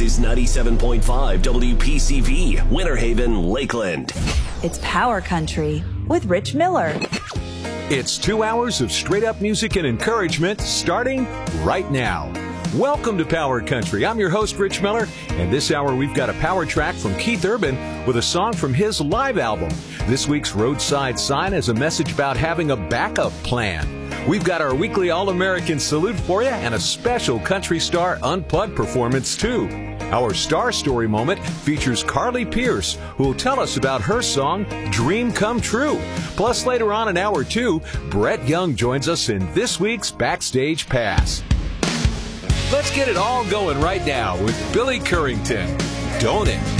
is 97.5 WPCV, Winter Haven, Lakeland. It's Power Country with Rich Miller. It's 2 hours of straight-up music and encouragement starting right now. Welcome to Power Country. I'm your host, Rich Miller, and this hour we've got a power track from Keith Urban with a song from his live album. This week's Roadside Sign has a message about having a backup plan. We've got our weekly All-American Salute for you and a special Country Star Unplugged performance, too. Our Star Story moment features Carly Pierce, who will tell us about her song, Dream Come True. Plus, later on in Hour 2, Brett Young joins us in this week's Backstage Pass. Let's get it all going right now with Billy Currington. Don't it?